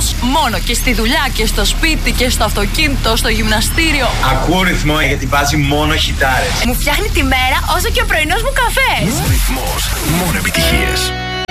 ρυθμός. Μόνο και στη δουλειά και στο σπίτι και στο αυτοκίνητο, στο γυμναστήριο. Ακούω ρυθμό γιατί βάζει μόνο χιτάρες. Μου φτιάχνει τη μέρα όσο και ο πρωινός μου καφές. Ρυθμός. Μόνο επιτυχίες.